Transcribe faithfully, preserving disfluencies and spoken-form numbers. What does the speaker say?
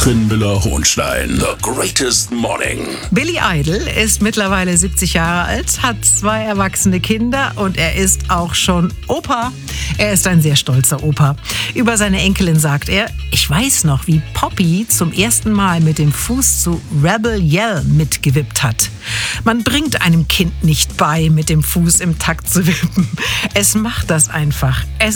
Katrin Müller-Hohnstein. The Greatest Morning. Billy Idol ist mittlerweile siebzig Jahre alt, hat zwei erwachsene Kinder und er ist auch schon Opa. Er ist ein sehr stolzer Opa. Über seine Enkelin sagt er: Ich weiß noch, wie Poppy zum ersten Mal mit dem Fuß zu Rebel Yell mitgewippt hat. Man bringt einem Kind nicht bei, mit dem Fuß im Takt zu wippen. Es macht das einfach. Es